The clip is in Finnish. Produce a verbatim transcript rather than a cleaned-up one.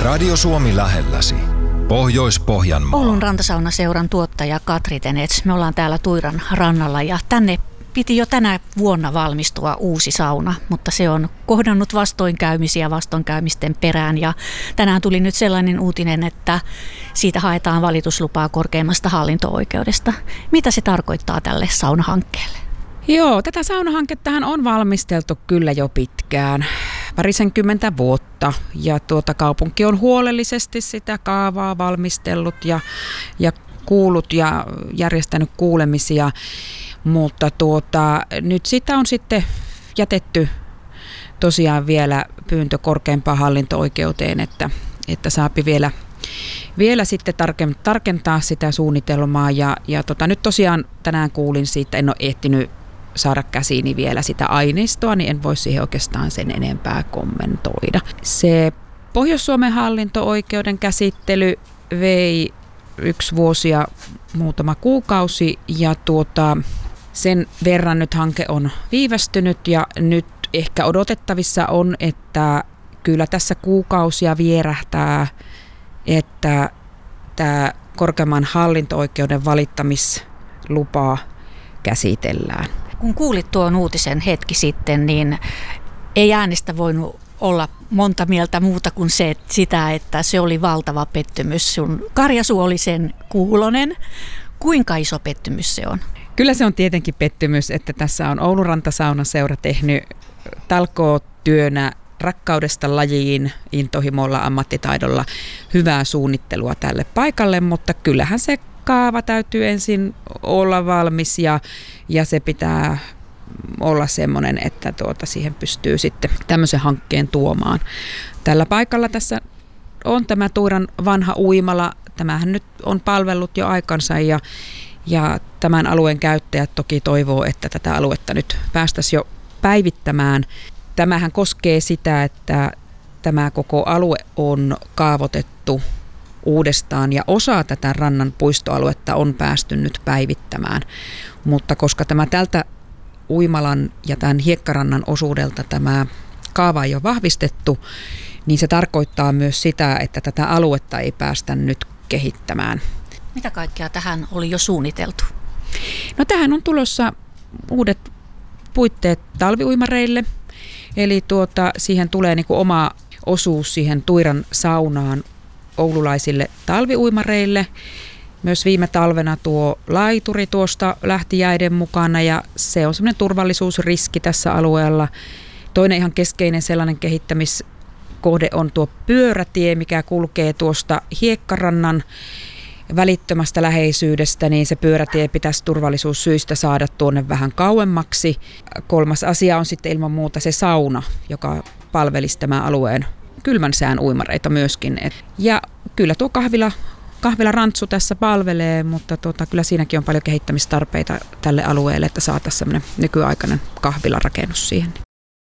Radio Suomi lähelläsi. Pohjois-Pohjanmaa. Oulun rantasaunaseuran tuottaja Katri Tenets. Me ollaan täällä Tuiran rannalla ja tänne piti jo tänä vuonna valmistua uusi sauna, mutta se on kohdannut vastoinkäymisiä vastoinkäymisten perään ja tänään tuli nyt sellainen uutinen, että siitä haetaan valituslupaa korkeimmasta hallinto-oikeudesta. Mitä se tarkoittaa tälle saunahankkeelle? Joo, tätä saunahankettahan on valmisteltu kyllä jo pitkään, parisenkymmentä vuotta, ja tuota, kaupunki on huolellisesti sitä kaavaa valmistellut ja, ja kuullut ja järjestänyt kuulemisia, mutta tuota, nyt sitä on sitten jätetty tosiaan vielä pyyntö korkeimpaan hallinto-oikeuteen, että, että saapi vielä Vielä sitten tarkentaa sitä suunnitelmaa ja, ja tota, nyt tosiaan tänään kuulin siitä, en ole ehtinyt saada käsiini vielä sitä aineistoa, niin en voi siihen oikeastaan sen enempää kommentoida. Se Pohjois-Suomen hallinto-oikeuden käsittely vei yksi vuosi ja muutama kuukausi ja tuota, sen verran nyt hanke on viivästynyt ja nyt ehkä odotettavissa on, että kyllä tässä kuukausia vierähtää, että tämä korkeimman hallinto-oikeuden valittamislupaa käsitellään. Kun kuulit tuon uutisen hetki sitten, niin ei äänestä voinut olla monta mieltä muuta kuin se, että sitä, että se oli valtava pettymys. Sun Karjasu oli sen kuulonen. Kuinka iso pettymys se on? Kyllä se on tietenkin pettymys, että tässä on Oulun rantasaunaseura tehnyt talkootyönä rakkaudesta lajiin, intohimolla, ammattitaidolla hyvää suunnittelua tälle paikalle, mutta kyllähän se kaava täytyy ensin olla valmis ja, ja se pitää olla semmoinen, että tuota, siihen pystyy sitten tämmöisen hankkeen tuomaan. Tällä paikalla tässä on tämä Tuiran vanha uimala. Tämähän nyt on palvellut jo aikansa ja, ja tämän alueen käyttäjät toki toivoo, että tätä aluetta nyt päästäisiin jo päivittämään. Tämähän koskee sitä, että tämä koko alue on kaavoitettu uudestaan ja osa tätä rannan puistoaluetta on päästy nyt päivittämään, mutta koska tämä tältä uimalan ja tämän hiekkarannan osuudelta tämä kaava ei ole vahvistettu, niin se tarkoittaa myös sitä, että tätä aluetta ei päästä nyt kehittämään. Mitä kaikkea tähän oli jo suunniteltu? No tähän on tulossa uudet puitteet talviuimareille, eli tuota, siihen tulee niin kuin oma osuus siihen Tuiran saunaan oululaisille talviuimareille. Myös viime talvena tuo laituri tuosta lähti jäiden mukana ja se on semmoinen turvallisuusriski tässä alueella. Toinen ihan keskeinen sellainen kehittämiskohde on tuo pyörätie, mikä kulkee tuosta hiekkarannan välittömästä läheisyydestä, niin se pyörätie pitäisi turvallisuussyistä saada tuonne vähän kauemmaksi. Kolmas asia on sitten ilman muuta se sauna, joka palvelisi tämän alueen kylmän sään uimareita myöskin. Ja kyllä tuo kahvila, kahvila rantsu tässä palvelee, mutta tuota, kyllä siinäkin on paljon kehittämistarpeita tälle alueelle, että saataisiin semmoinen nykyaikainen kahvilarakennus siihen.